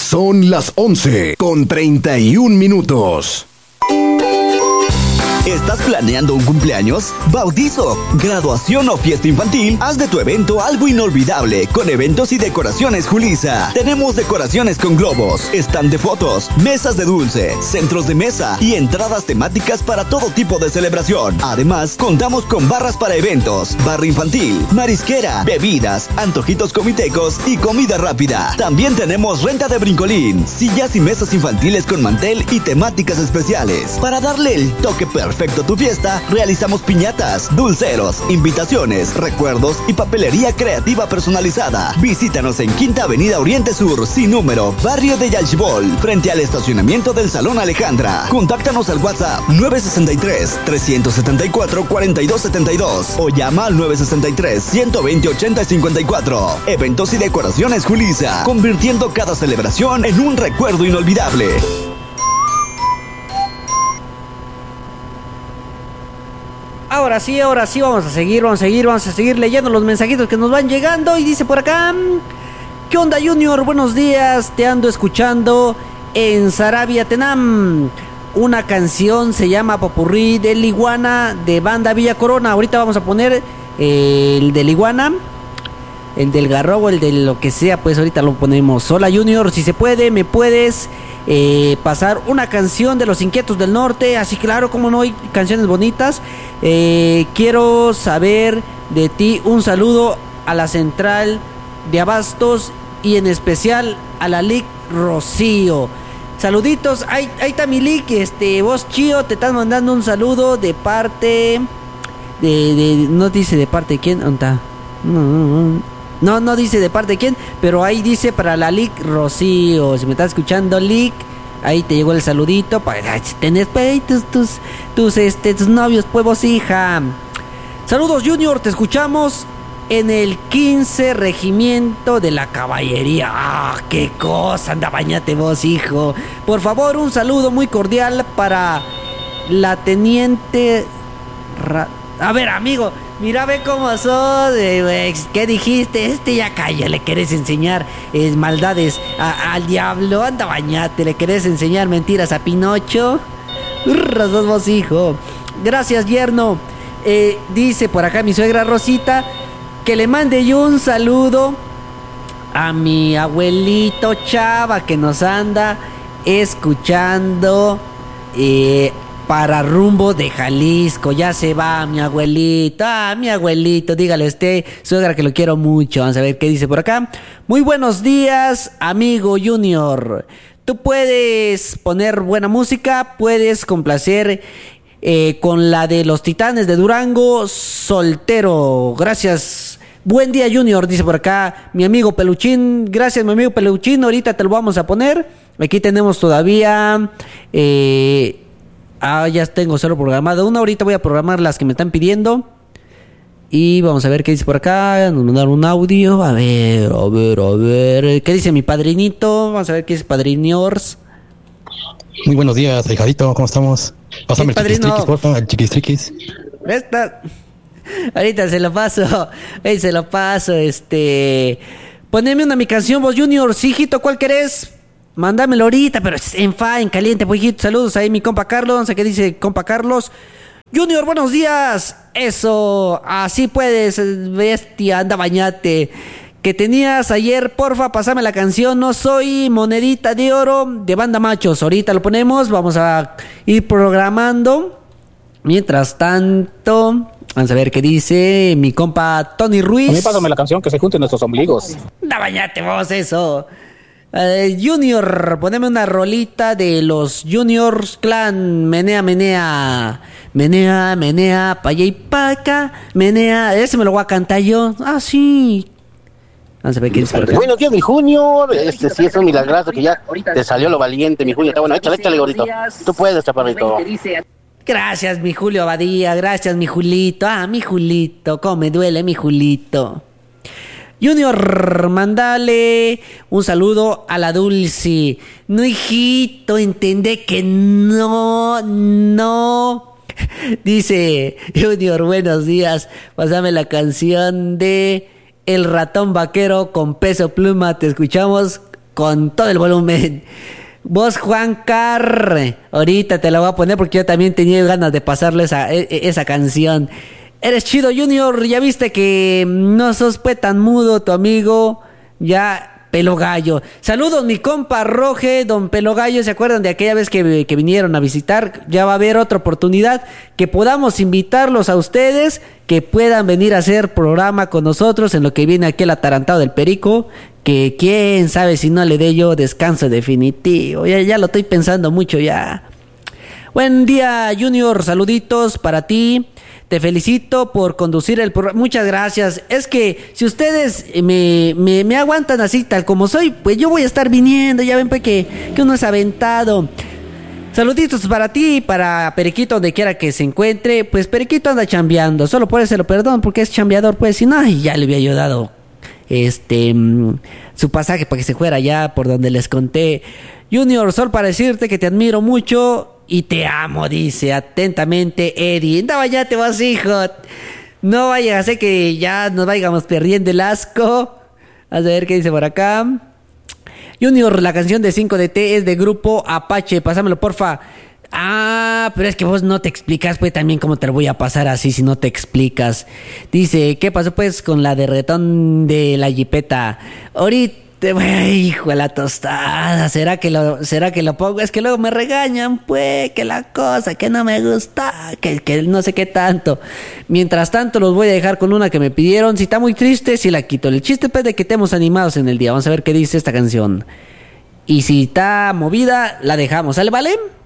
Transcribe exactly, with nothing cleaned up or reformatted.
Son las once con treinta y un minutos. ¿Estás planeando un cumpleaños, bautizo, graduación o fiesta infantil? Haz de tu evento algo inolvidable con Eventos y Decoraciones Julissa. Tenemos decoraciones con globos, stand de fotos, mesas de dulce, centros de mesa y entradas temáticas para todo tipo de celebración. Además, contamos con barras para eventos, barra infantil, marisquera, bebidas, antojitos comitecos y comida rápida. También tenemos renta de brincolín, sillas y mesas infantiles con mantel y temáticas especiales. Para darle el toque perfecto Perfecto a tu fiesta, realizamos piñatas, dulceros, invitaciones, recuerdos y papelería creativa personalizada. Visítanos en Quinta Avenida Oriente Sur, sin número, barrio de Yalchibol, frente al estacionamiento del Salón Alejandra. Contáctanos al WhatsApp nueve seis tres, tres siete cuatro, cuatro dos siete dos o llama al nueve seis tres, uno dos cero, ocho cero cinco cuatro. Eventos y Decoraciones Julissa, convirtiendo cada celebración en un recuerdo inolvidable. Ahora sí, ahora sí, vamos a seguir, vamos a seguir, vamos a seguir leyendo los mensajitos que nos van llegando. Y dice por acá: ¿qué onda, Junior? Buenos días, te ando escuchando en Sarabia, Tenam. Una canción se llama Popurrí del Iguana de Banda Villa Corona. Ahorita vamos a poner eh, el del Iguana, el del Garrobo, el de lo que sea, pues ahorita lo ponemos. Hola, Junior, si se puede, me puedes eh, pasar una canción de Los Inquietos del Norte. Así, claro, como no, hay canciones bonitas. Eh, quiero saber de ti. Un saludo a la central de Abastos y en especial a la Lic Rocío. Saluditos, ahí, ahí está mi Lic, este, vos Chío, te estás mandando un saludo de parte de, de no dice de parte de quién, ¿dónde está? No, no, no. No, no dice de parte de quién, pero ahí dice para la Lic Rocío. Si me estás escuchando, Lic, ahí te llegó el saludito. Para si tenés pues, tus, tus, tus, este, tus novios, pues vos, hija. Saludos, Junior, te escuchamos en el quince Regimiento de la Caballería. ¡Ah, qué cosa! Anda, bañate vos, hijo. Por favor, un saludo muy cordial para la teniente... Ra... A ver, amigo, mira, ve cómo sos, eh, ¿qué dijiste? Este ya calla, le querés enseñar eh, maldades a, al diablo. Anda, bañate, le querés enseñar mentiras a Pinocho. Urra, sos vos, hijo. Gracias, yerno. Eh, dice por acá mi suegra Rosita que le mande yo un saludo a mi abuelito Chava, que nos anda escuchando eh, para rumbo de Jalisco. Ya se va mi abuelito. Ah, mi abuelito, dígale a usted, suegra, que lo quiero mucho. Vamos a ver qué dice por acá. Muy buenos días, amigo Junior. Tú puedes poner buena música, puedes complacer eh, con la de los Titanes de Durango, Soltero. Gracias. Buen día, Junior, dice por acá mi amigo Peluchín. Gracias, mi amigo Peluchín. Ahorita te lo vamos a poner. Aquí tenemos todavía... Eh, ah, ya tengo solo programado una. Ahorita voy a programar las que me están pidiendo. Y vamos a ver qué dice por acá. Nos mandaron un audio. A ver, a ver, a ver. ¿Qué dice mi padrinito? Vamos a ver qué dice Padriniors. Muy buenos días, hijadito. ¿Cómo estamos? Pásame el chiquistriquis, porfa, el chiquistriquis. Esta... Ahorita se lo paso. Ahí se lo paso. Este... Poneme una mi canción, vos, Junior. Sí, hijito, ¿cuál querés? Mándamelo ahorita, pero en fa, en caliente, pues, hijito. Saludos ahí, mi compa Carlos. No sé qué dice compa Carlos. Junior, buenos días. Eso, así puedes, bestia, anda, bañate. Que tenías ayer, porfa, pasame la canción No Soy Monedita de Oro de Banda Machos. Ahorita lo ponemos, vamos a ir programando. Mientras tanto, vamos a ver qué dice mi compa Tony Ruiz. A mí pásame la canción, que se junten nuestros ombligos. Anda, bañate vos, eso. Uh, Junior, poneme una rolita de los Juniors Clan. Menea, menea. Menea, menea, pa' allá y pa' acá. Menea, ese me lo voy a cantar yo. Ah, sí. Vamos a ver qué dice por acá. Buenos días, mi Junior. Este sí es un milagrazo que ya te salió lo valiente, mi Junior. Está bueno, échale, échale, gordito. Tú puedes, chaparrito. Gracias, mi Julio Abadía. Gracias, mi Julito. Ah, mi Julito. Cómo me duele, mi Julito. Junior, mandale un saludo a la Dulce. No, hijito, entendé que no, no. Dice Junior, buenos días. Pásame la canción de El Ratón Vaquero con Peso Pluma. Te escuchamos con todo el volumen. Vos, Juan Carr, ahorita te la voy a poner porque yo también tenía ganas de pasarle esa, esa canción. Eres chido, Junior, ya viste que no sos pues tan mudo tu amigo, ya Pelo Gallo. Saludos mi compa Roge, don Pelo Gallo, ¿se acuerdan de aquella vez que, que vinieron a visitar? Ya va a haber otra oportunidad que podamos invitarlos a ustedes, que puedan venir a hacer programa con nosotros en lo que viene aquí el atarantado del Perico, que quién sabe si no le dé yo descanso definitivo, ya, ya lo estoy pensando mucho ya. Buen día, Junior, saluditos para ti. Te felicito por conducir el programa. Muchas gracias. Es que si ustedes me, me, me aguantan así tal como soy, pues yo voy a estar viniendo. Ya ven pues que, que uno es aventado. Saluditos para ti y para Periquito donde quiera que se encuentre. Pues Periquito anda chambeando. Solo por eso lo perdón porque es chambeador. Pues si no, ay, ya le había yo dado este, mmm, su pasaje para que se fuera allá por donde les conté. Junior, solo para decirte que te admiro mucho y te amo, dice atentamente Eddie. No, ya te vas, hijo. No vaya a ser que ya nos vayamos perdiendo el asco. A ver qué dice por acá. Junior, la canción de cinco D T es de grupo Apache. Pásamelo, porfa. Ah, pero es que vos no te explicas, pues también cómo te lo voy a pasar así si no te explicas. Dice, ¿qué pasó pues con la de reggaetón de la jipeta? Ahorita, hijo de la tostada, ¿será que lo, será que lo pongo? Es que luego me regañan, pues, que la cosa, que no me gusta, que, que no sé qué tanto. Mientras tanto, los voy a dejar con una que me pidieron. Si está muy triste, si la quito. El chiste, pues, de que estemos animados en el día. Vamos a ver qué dice esta canción. Y si está movida, la dejamos. ¿Sale, vale?